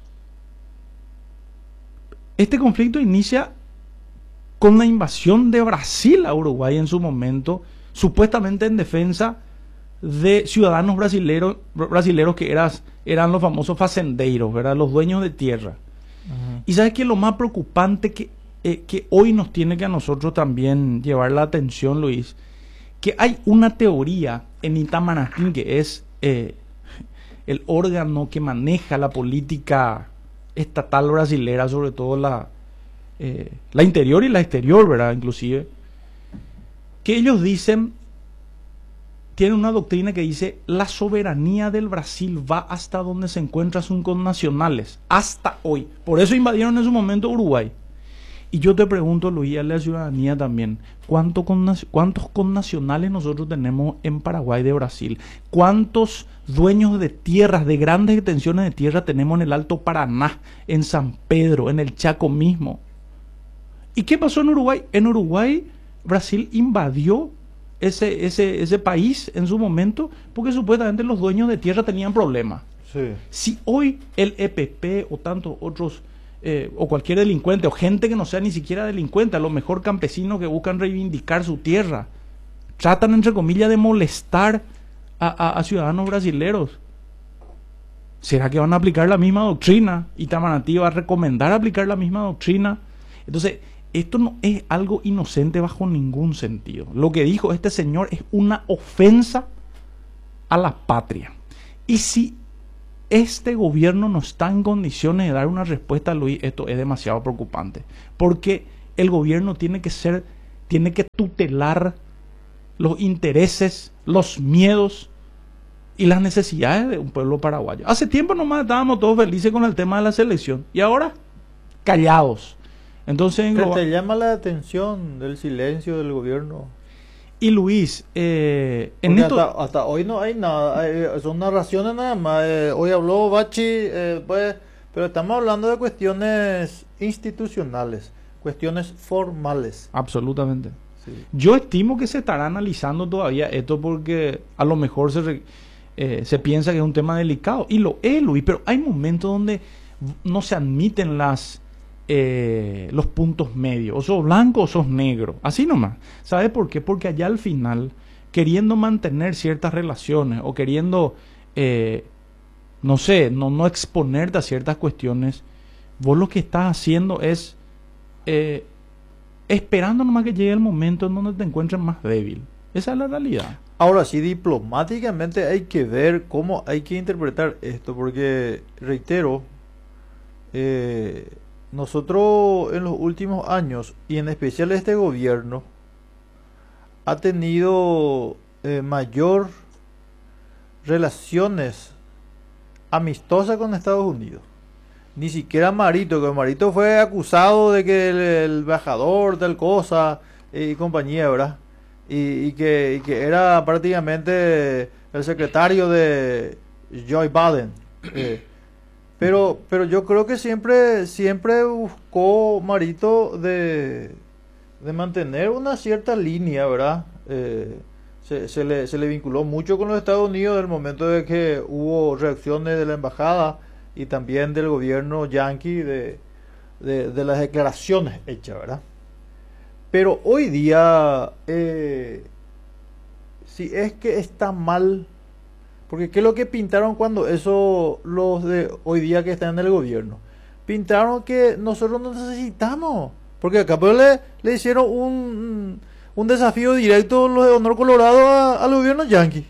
este conflicto inicia con la invasión de Brasil a Uruguay en su momento, supuestamente en defensa de ciudadanos brasileros, brasileros que eras, eran los famosos fazendeiros, ¿verdad? Los dueños de tierra. Uh-huh. Y sabes que lo más preocupante que, eh, que hoy nos tiene que a nosotros también llevar la atención, Luis, que hay una teoría en Itamaraty que es eh, el órgano que maneja la política estatal brasilera, sobre todo la, eh, la interior y la exterior, ¿verdad? Inclusive, que ellos dicen, tienen una doctrina que dice, la soberanía del Brasil va hasta donde se encuentran sus connacionales, hasta hoy. Por eso invadieron en su momento Uruguay. Y yo te pregunto, Luis, a la ciudadanía también, ¿cuánto connac- ¿cuántos connacionales nosotros tenemos en Paraguay de Brasil? ¿Cuántos dueños de tierras, de grandes extensiones de tierra tenemos en el Alto Paraná, en San Pedro, en el Chaco mismo? ¿Y qué pasó en Uruguay? En Uruguay, Brasil invadió ese, ese, ese país en su momento porque supuestamente los dueños de tierra tenían problemas. Sí. Si hoy el E P P o tantos otros... Eh, o cualquier delincuente, o gente que no sea ni siquiera delincuente, a lo mejor campesinos que buscan reivindicar su tierra, tratan entre comillas de molestar a, a, a ciudadanos brasileros, ¿será que van a aplicar la misma doctrina? Itamaraty va a recomendar aplicar la misma doctrina. Entonces esto no es algo inocente bajo ningún sentido. Lo que dijo este señor es una ofensa a la patria. Y si este gobierno no está en condiciones de dar una respuesta, Luis, esto es demasiado preocupante. Porque el gobierno tiene que ser, tiene que tutelar los intereses, los miedos y las necesidades de un pueblo paraguayo. Hace tiempo nomás estábamos todos felices con el tema de la selección y ahora callados. Entonces, ¿Te, te llama la atención del silencio del gobierno? Y Luis, eh, en Porque esto... hasta, hasta hoy no hay nada, hay- son narraciones nada más. Eh, hoy habló Bachi, eh, pues, pero estamos hablando de cuestiones institucionales, cuestiones formales. Absolutamente. Sí. Yo estimo que se estará analizando todavía esto porque a lo mejor se, re- eh, se piensa que es un tema delicado. Y lo es, Luis, pero hay momentos donde no se admiten las eh, los puntos medios. O sos blanco o sos negro. Así nomás. ¿Sabes por qué? Porque allá al final, queriendo mantener ciertas relaciones o queriendo, eh, no sé, no, no exponerte a ciertas cuestiones, vos lo que estás haciendo es... Eh, esperando nomás que llegue el momento en donde te encuentres más débil. Esa es la realidad. Ahora sí, diplomáticamente hay que ver cómo hay que interpretar esto, porque, reitero, eh, nosotros en los últimos años, y en especial este gobierno, ha tenido eh, mayor relaciones amistosas con Estados Unidos. Ni siquiera Marito, que Marito fue acusado de que el, el embajador, tal cosa, eh, y compañía, ¿verdad? Y, y que, y que era prácticamente el secretario de Joe Biden. Eh, pero, pero yo creo que siempre, siempre buscó Marito de, de mantener una cierta línea, ¿verdad? Eh, se, se, le, se le vinculó mucho con los Estados Unidos en el momento de que hubo reacciones de la embajada y también del gobierno yanqui de, de, de las declaraciones hechas, ¿verdad? Pero hoy día, eh, si es que está mal, porque ¿qué es lo que pintaron cuando eso los de hoy día que están en el gobierno? Pintaron que nosotros no necesitamos, porque acá pues le, le hicieron un, un desafío directo los de Honor Colorado a- al gobierno yanqui.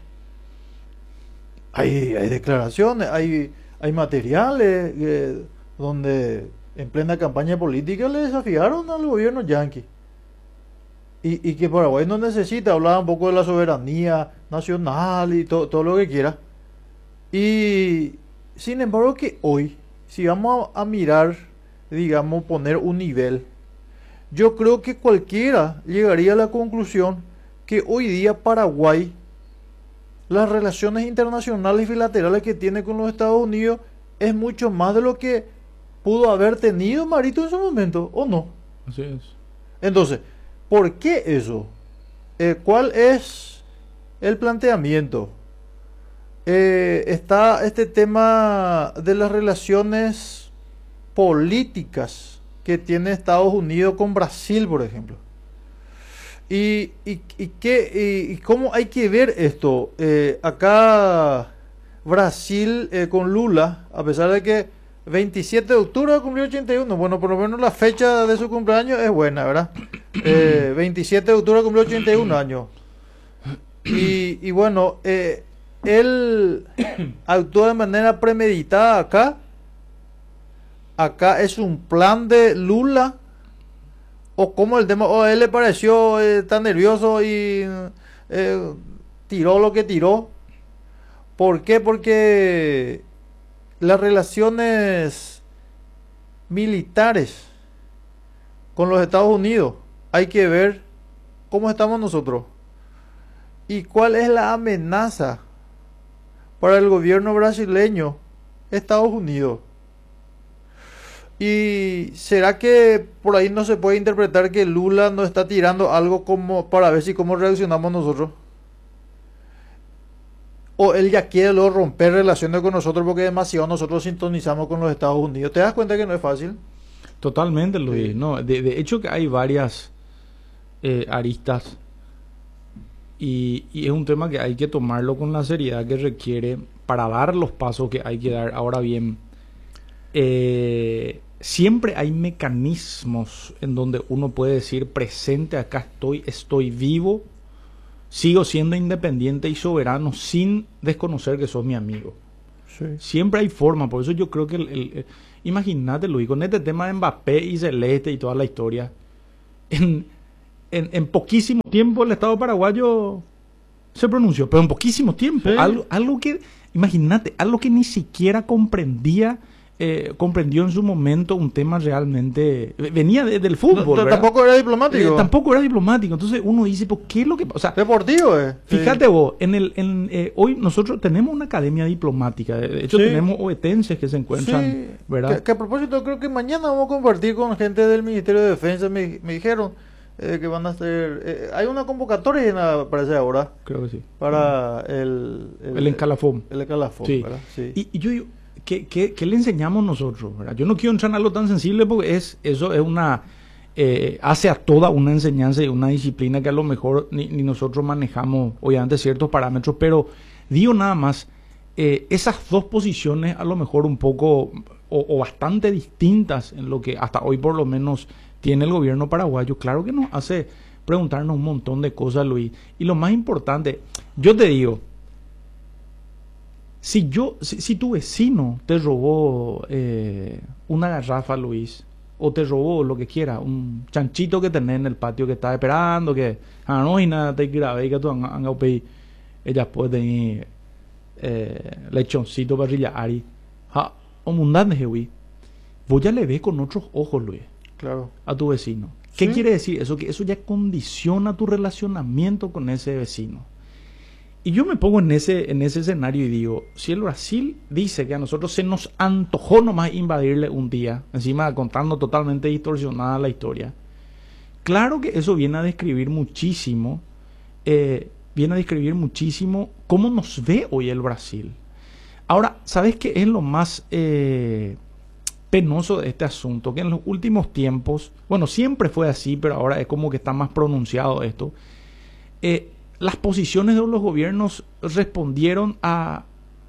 Hay, hay declaraciones, hay... Hay materiales eh, donde en plena campaña política le desafiaron al gobierno yanqui. Y, y que Paraguay no necesita, hablaba un poco de la soberanía nacional y to- todo lo que quiera. Y sin embargo que hoy, si vamos a, a mirar, digamos, poner un nivel, yo creo que cualquiera llegaría a la conclusión que hoy día Paraguay, las relaciones internacionales y bilaterales que tiene con los Estados Unidos es mucho más de lo que pudo haber tenido Marito en su momento, ¿o no? Así es. Entonces, ¿por qué eso? Eh, ¿cuál es el planteamiento? Eh, está este tema de las relaciones políticas que tiene Estados Unidos con Brasil, por ejemplo. ¿Y, y, y, qué, y, y cómo hay que ver esto? Eh, acá Brasil eh, con Lula, a pesar de que veintisiete de octubre cumplió ochenta y uno, bueno, por lo menos la fecha de su cumpleaños es buena, ¿verdad? Eh, veintisiete de octubre cumplió ochenta y uno años. Y, y bueno, eh, él actuó de manera premeditada acá. Acá es un plan de Lula. O como el tema, o a él le pareció eh, tan nervioso y eh, tiró lo que tiró. ¿Por qué? Porque las relaciones militares con los Estados Unidos hay que ver cómo estamos nosotros y cuál es la amenaza para el gobierno brasileño, Estados Unidos. ¿Y será que por ahí no se puede interpretar que Lula nos está tirando algo como para ver si cómo reaccionamos nosotros? ¿O él ya quiere luego romper relaciones con nosotros porque demasiado nosotros sintonizamos con los Estados Unidos? ¿Te das cuenta que no es fácil? Totalmente, Luis. Sí. No, de, de hecho que hay varias eh, aristas y, y es un tema que hay que tomarlo con la seriedad que requiere para dar los pasos que hay que dar. Ahora bien, eh, siempre hay mecanismos en donde uno puede decir presente, acá estoy, estoy vivo, sigo siendo independiente y soberano sin desconocer que sos mi amigo. Sí. Siempre hay forma, por eso yo creo que el, el, el, imagínate, Luis, con este tema de Mbappé y Celeste y toda la historia, en, en, en poquísimo tiempo el Estado paraguayo se pronunció, pero en poquísimo tiempo, Sí. algo, algo que, imagínate, algo que ni siquiera comprendía, eh, comprendió en su momento un tema realmente, venía de- del fútbol, No, ¿verdad? tampoco era diplomático. Eh, tampoco era diplomático, entonces uno dice, ¿por qué es lo que pasa? O sea, Deportivo, eh. Sí. fíjate vos, en el, en, eh, hoy nosotros tenemos una academia diplomática, de hecho Sí. tenemos oetenses que se encuentran, Sí, ¿verdad? Que, que a propósito, creo que mañana vamos a compartir con gente del Ministerio de Defensa. Me, me dijeron eh, que van a hacer. Eh, hay una convocatoria, en la- parece ahora, Creo que sí. para el. El escalafón. El escalafón, Sí. ¿verdad? Sí. Y, y yo digo, ¿qué, qué, qué le enseñamos nosotros? ¿verdad? Yo no quiero entrar en algo tan sensible porque es, eso es una, eh, hace a toda una enseñanza y una disciplina que a lo mejor ni, ni nosotros manejamos, obviamente, ciertos parámetros, pero digo nada más, eh, esas dos posiciones a lo mejor un poco o, o bastante distintas en lo que hasta hoy por lo menos tiene el gobierno paraguayo, claro que nos hace preguntarnos un montón de cosas, Luis. Y lo más importante, yo te digo, si yo, si, si tu vecino te robó eh, una garrafa, Luis, o te robó lo que quiera, un chanchito que tenés en el patio que está esperando, que ah, no hay nada, te grave, que tú han ella puede tener eh, lechoncito parrilla ari, ja, o mundane, Jewi, vos ya le ves con otros ojos, Luis, Claro. a tu vecino. ¿Qué Sí. quiere decir eso? Que eso ya condiciona tu relacionamiento con ese vecino. Y yo me pongo en ese, en ese escenario y digo, si el Brasil dice que a nosotros se nos antojó nomás invadirle un día, encima contando totalmente distorsionada la historia, claro que eso viene a describir muchísimo, eh, viene a describir muchísimo cómo nos ve hoy el Brasil. Ahora, ¿sabes qué es lo más eh, penoso de este asunto? Que en los últimos tiempos, bueno, siempre fue así, pero ahora es como que está más pronunciado esto, eh, las posiciones de los gobiernos respondieron a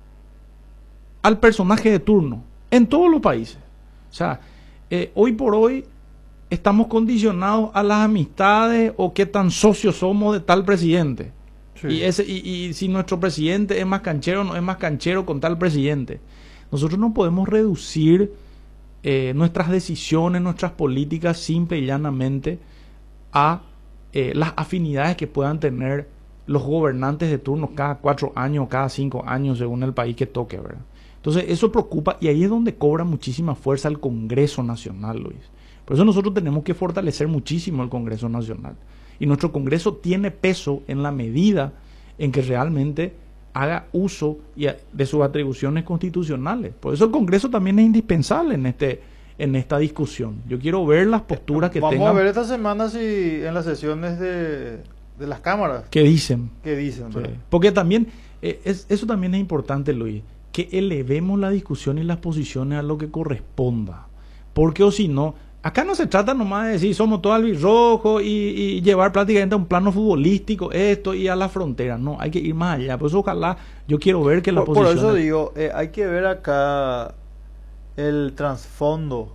al personaje de turno en todos los países. O sea, eh, hoy por hoy estamos condicionados a las amistades o qué tan socios somos de tal presidente. Sí. Y, ese, y, y si nuestro presidente es más canchero o no es más canchero con tal presidente. Nosotros no podemos reducir eh, nuestras decisiones, nuestras políticas simple y llanamente a eh, las afinidades que puedan tener los gobernantes de turno cada cuatro años, cada cinco años, según el país que toque, ¿verdad? Entonces eso preocupa y ahí es donde cobra muchísima fuerza el Congreso Nacional, Luis. Por eso nosotros tenemos que fortalecer muchísimo el Congreso Nacional. Y nuestro Congreso tiene peso en la medida en que realmente haga uso y a- de sus atribuciones constitucionales. Por eso el Congreso también es indispensable en este en esta discusión. Yo quiero ver las posturas que Vamos tengan, a ver esta semana si en las sesiones de, de las cámaras que dicen. qué dicen. Sí. ¿verdad? Porque también, eh, es, eso también es importante, Luis, que elevemos la discusión y las posiciones a lo que corresponda. Porque o si no, acá no se trata nomás de decir somos todos albirrojos y, y llevar prácticamente a un plano futbolístico esto y a la frontera. No, hay que ir más allá. Por eso ojalá, yo quiero ver que la Por, por posición... eso digo, eh, hay que ver acá el trasfondo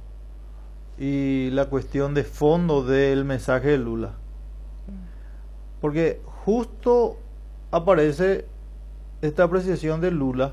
y la cuestión de fondo del mensaje de Lula. Porque justo aparece esta apreciación de Lula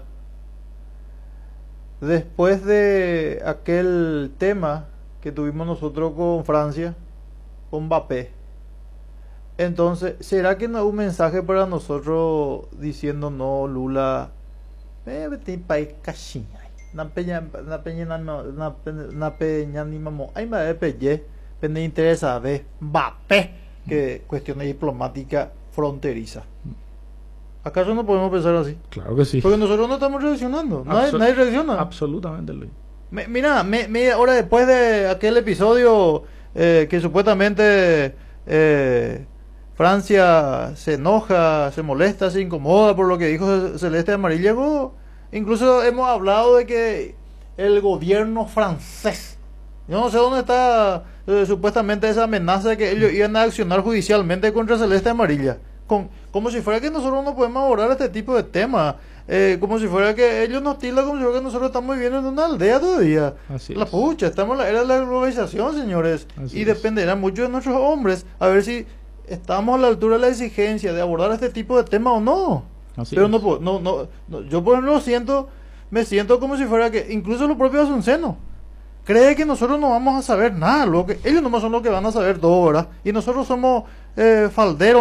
después de aquel tema que tuvimos nosotros con Francia, con Mbappé. Entonces, ¿será que no es un mensaje para nosotros diciendo no, Lula? Eh, vete país cachiña. Na peña, na peña, na, na, na peña ni mamo. Ay, me pelle. Me interesa ver Mbappé, que cuestiones diplomáticas fronteriza. ¿Acaso no podemos pensar así? Claro que sí. Porque nosotros no estamos reaccionando. Nadie, Absol- nadie reacciona. Absolutamente, Luis. Me- mira, me- media hora después de aquel episodio eh, que supuestamente eh, Francia se enoja, se molesta, se incomoda por lo que dijo Celeste Amarillego, incluso hemos hablado de que el gobierno francés, yo no sé dónde está eh, supuestamente esa amenaza de que ellos iban a accionar judicialmente contra Celeste Amarilla, con, como si fuera que nosotros no podemos abordar este tipo de temas. eh, como si fuera que ellos nos tildan como si fuera que nosotros estamos viviendo en una aldea todavía. Así la es. pucha, estamos en la era de la globalización, señores. Así y es. dependerá mucho de nuestros hombres a ver si estamos a la altura de la exigencia de abordar este tipo de temas o no. Así Pero es. no, puedo- no, no, no, yo por ejemplo siento, me siento como si fuera que incluso los propios Asunceno cree que nosotros no vamos a saber nada, lo que ellos nomás son los que van a saber todo, ¿verdad? Y nosotros somos eh, falderos.